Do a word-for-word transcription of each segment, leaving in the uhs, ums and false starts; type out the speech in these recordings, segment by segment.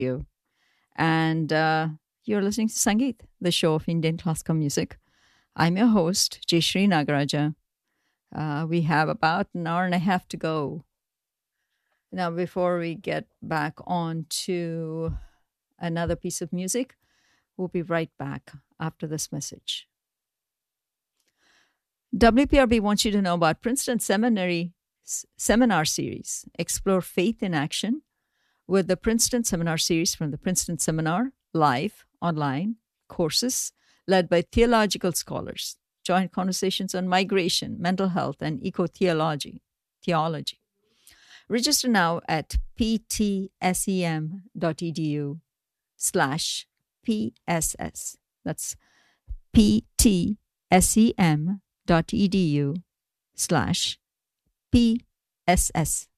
you. And uh, you're listening to Sangeet, the show of Indian classical music. I'm your host, Jayshree Nagaraja. Uh, we have about an hour and a half to go. Now, before we get back on to another piece of music, we'll be right back after this message. W P R B wants you to know about Princeton Seminary Seminar Series, Explore Faith in Action, with the Princeton Seminar Series from the Princeton Seminar, live, online, courses led by theological scholars, joint conversations on migration, mental health, and eco-theology. Theology. Register now at ptsem.edu slash PSS. That's ptsem.edu slash PSS.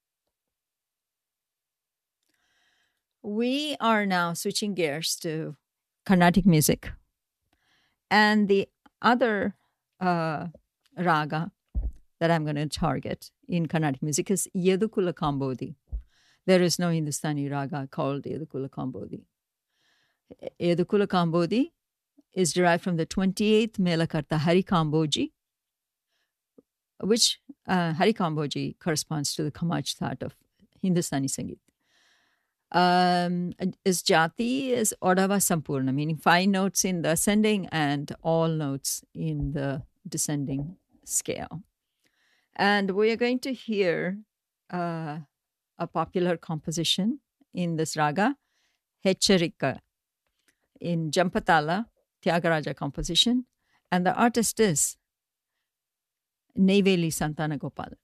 We are now switching gears to Carnatic music. And the other uh, raga that I'm going to target in Carnatic music is Yedukula Kambodi. There is no Hindustani raga called Yedukula Kambodi. Yedukula Kambodi is derived from the twenty-eighth Melakarta Hari Kamboji, which uh, Hari Kamboji corresponds to the Kamaj That of Hindustani Sangeet. Um, is Jati is Odava Sampurna, meaning five notes in the ascending and all notes in the descending scale. And we are going to hear uh, a popular composition in this raga, Hecharika, in Jampatala, Tyagaraja composition. And the artist is Neyveli Santana Gopal.